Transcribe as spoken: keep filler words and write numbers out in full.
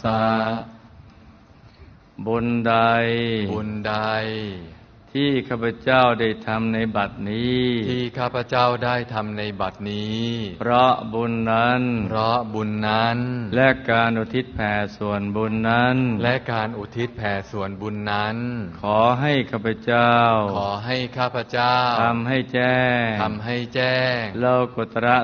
สาบุญใดบุญใดที่ข้าพเจ้าได้ทำในบัดนี้ที่ข้าพเจ้าได้ทำในบัดนี้เพราะบุญนั้นเพราะบุญนั้นและการอุทิศแผ่ส่วนบุญนั้นและการอุทิศแผ่ส่วนบุญนั้นขอให้ข้าพเจ้าขอให้ข้าพเจ้าทำให้แจ้งทำให้แจ้งโลกุตระ